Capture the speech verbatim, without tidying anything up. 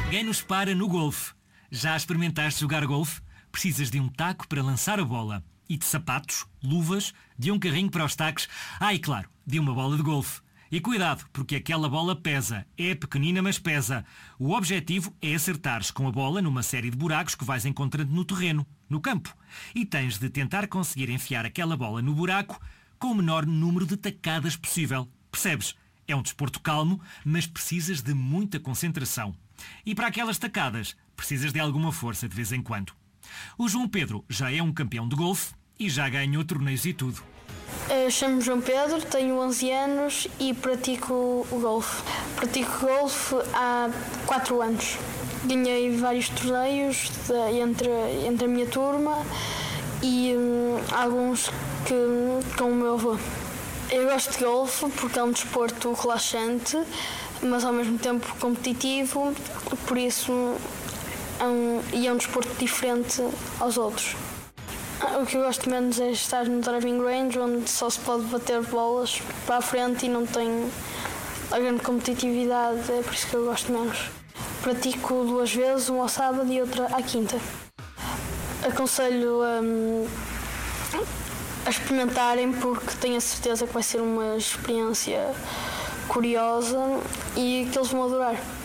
Ninguém nos para no golfe. Já experimentaste jogar golfe? Precisas de um taco para lançar a bola e de sapatos, luvas, de um carrinho para os tacos. Ah, e claro, de uma bola de golfe. E cuidado, porque aquela bola pesa. É pequenina, mas pesa. O objetivo é acertares com a bola numa série de buracos que vais encontrando no terreno, no campo. E tens de tentar conseguir enfiar aquela bola no buraco com o menor número de tacadas possível. Percebes? É um desporto calmo, mas precisas de muita concentração. E para aquelas tacadas, precisas de alguma força de vez em quando. O João Pedro já é um campeão de golfe e já ganhou torneios e tudo. Eu chamo-me João Pedro, tenho onze anos e pratico o golfe. Pratico golfe há quatro anos. Ganhei vários torneios de, entre, entre a minha turma e hum, alguns que, com o meu avô. Eu gosto de golfe porque é um desporto relaxante, mas ao mesmo tempo competitivo, por isso é um, e é um desporto diferente aos outros. O que eu gosto menos é estar no driving range, onde só se pode bater bolas para a frente e não tem a grande competitividade, é por isso que eu gosto menos. Pratico duas vezes, uma ao sábado e outra à quinta. Aconselho um, a experimentarem porque tenho a certeza que vai ser uma experiência curiosa e que eles vão adorar.